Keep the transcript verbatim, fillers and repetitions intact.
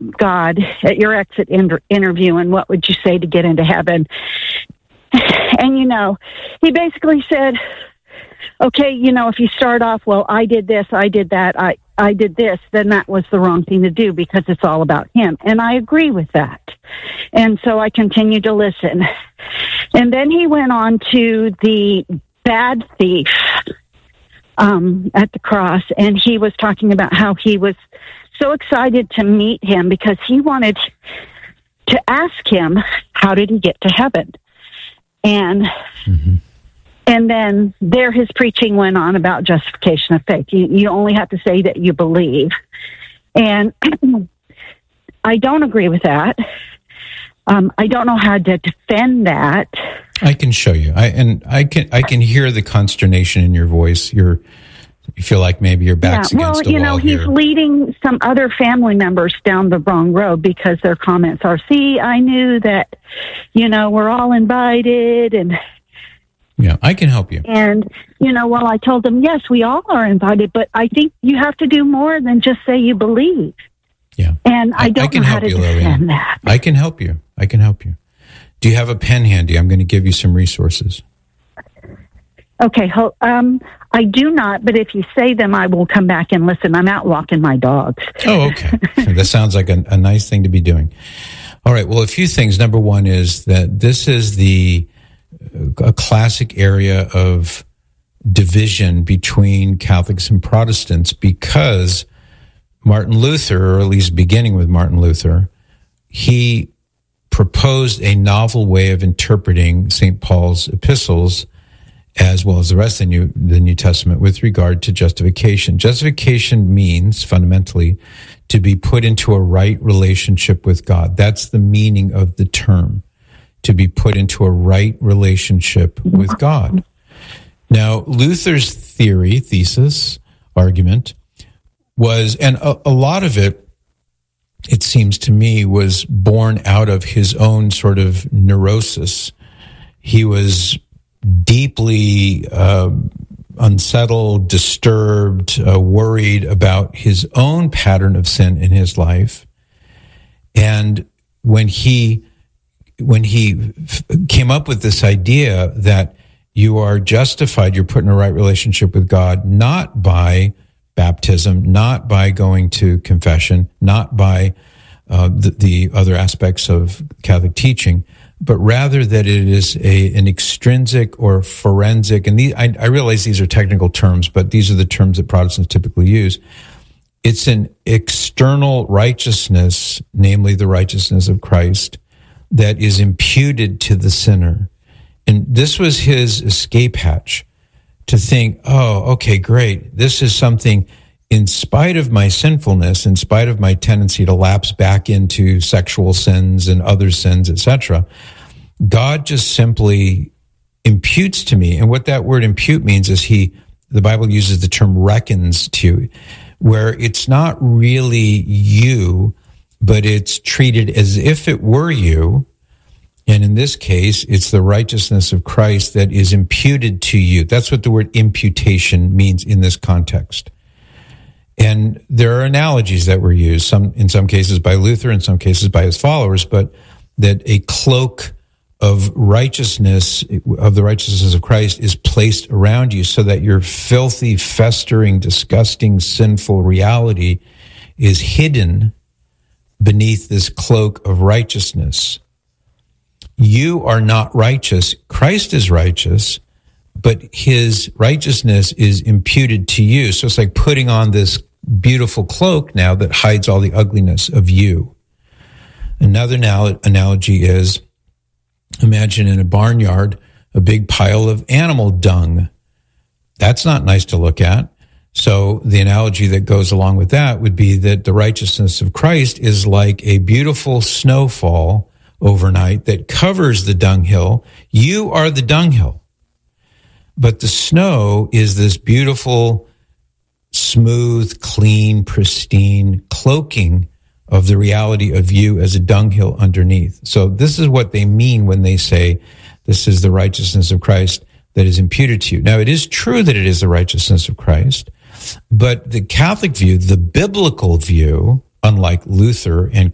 God at your exit inter- interview, and what would you say to get into heaven? And, you know, he basically said, okay, you know, if you start off, well, I did this, I did that, I, I did this, then that was the wrong thing to do because it's all about him. And I agree with that. And so I continued to listen. And then he went on to the bad thief um, at the cross, and he was talking about how he was so excited to meet him because he wanted to ask him, how did he get to heaven? And mm-hmm. and then there his preaching went on about justification of faith. You, you only have to say that you believe. And I don't agree with that. Um, I don't know how to defend that. I can show you. I and I can I can hear the consternation in your voice. You're you feel like maybe your back's yeah, well, against a you know, wall he's here. leading some other family members down the wrong road because their comments are, see, I knew that, you know, we're all invited. And yeah, I can help you. And, you know, well, I told them, yes, we all are invited, but I think you have to do more than just say you believe. Yeah. And I, I don't I can know help how to you, defend Lillian. that. I can help you. I can help you. Do you have a pen handy? I'm going to give you some resources. Okay, um, I do not, but if you say them, I will come back and listen. I'm out walking my dogs. Oh, okay. That sounds like a, a nice thing to be doing. All right, well, a few things. Number one is that this is the a classic area of division between Catholics and Protestants because Martin Luther, or at least beginning with Martin Luther, he proposed a novel way of interpreting Saint Paul's epistles as well as the rest of the New, the New Testament with regard to justification. Justification means, fundamentally, to be put into a right relationship with God. That's the meaning of the term, to be put into a right relationship with God. Now, Luther's theory, thesis, argument, was, and a, a lot of it, it seems to me, was born out of his own sort of neurosis. He was deeply uh, unsettled, disturbed, uh, worried about his own pattern of sin in his life. And when he when he f- came up with this idea that you are justified, you're put in a right relationship with God, not by baptism, not by going to confession, not by uh, the, the other aspects of Catholic teaching, but rather that it is a, an extrinsic or forensic, and these, I, I realize these are technical terms, but these are the terms that Protestants typically use. It's an external righteousness, namely the righteousness of Christ, that is imputed to the sinner. And this was his escape hatch, to think, oh, okay, great. This is something, in spite of my sinfulness, in spite of my tendency to lapse back into sexual sins and other sins, et cetera, God just simply imputes to me. And what that word impute means is he, the Bible uses the term reckons to, where it's not really you, but it's treated as if it were you. And in this case, it's the righteousness of Christ that is imputed to you. That's what the word imputation means in this context. And there are analogies that were used, some in some cases by Luther, in some cases by his followers, but that a cloak of righteousness, of the righteousness of Christ, is placed around you so that your filthy, festering, disgusting, sinful reality is hidden beneath this cloak of righteousness. You are not righteous. Christ is righteous, but his righteousness is imputed to you. So it's like putting on this beautiful cloak now that hides all the ugliness of you. Another analogy is, imagine in a barnyard a big pile of animal dung. That's not nice to look at. So the analogy that goes along with that would be that the righteousness of Christ is like a beautiful snowfall overnight that covers the dunghill. You are the dunghill. But the snow is this beautiful, smooth, clean, pristine cloaking of the reality of you as a dunghill underneath. So this is what they mean when they say this is the righteousness of Christ that is imputed to you. Now, it is true that it is the righteousness of Christ, but the Catholic view, the biblical view, unlike Luther and